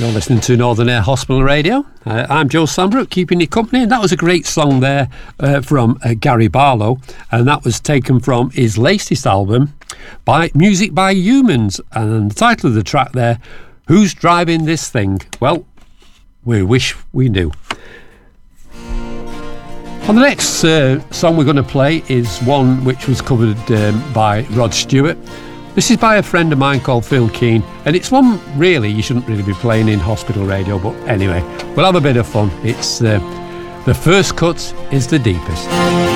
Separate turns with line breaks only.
You're listening to Northern Air Hospital Radio. I'm Joe Sambrook, keeping you company. And that was a great song there from Gary Barlow. And that was taken from his latest album, Music by Humans. And the title of the track there, Who's Driving This Thing? Well, we wish we knew. And the next song we're going to play is one which was covered by Rod Stewart. This is by a friend of mine called Phil Keane, and it's one really you shouldn't really be playing in hospital radio, but anyway, we'll have a bit of fun. It's The First Cut is the Deepest.